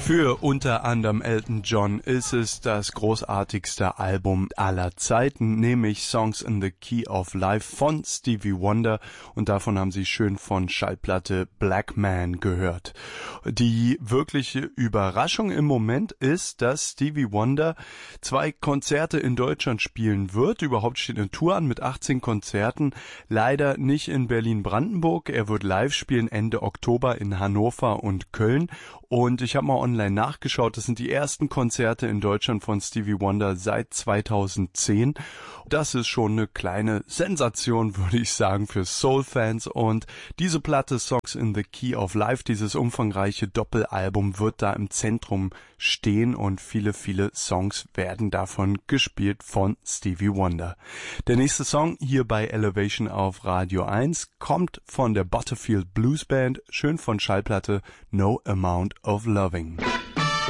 Für unter anderem Elton John ist es das großartigste Album aller Zeiten, nämlich Songs in the Key of Life von Stevie Wonder, und davon haben Sie schön von Schallplatte Black Man gehört. Die wirkliche Überraschung im Moment ist, dass Stevie Wonder 2 Konzerte in Deutschland spielen wird. Überhaupt steht eine Tour an mit 18 Konzerten, leider nicht in Berlin-Brandenburg. Er wird live spielen Ende Oktober in Hannover und Köln, und ich habe mal online nachgeschaut, das sind die ersten Konzerte in Deutschland von Stevie Wonder seit 2010. Das ist schon eine kleine Sensation, würde ich sagen, für Soul-Fans, und diese Platte Songs in the Key of Life, dieses umfangreiche Doppelalbum, wird da im Zentrum stehen, und viele, viele Songs werden davon gespielt von Stevie Wonder. Der nächste Song hier bei Elevation auf Radio 1 kommt von der Butterfield Blues Band, schön von Schallplatte No Amount of Loving.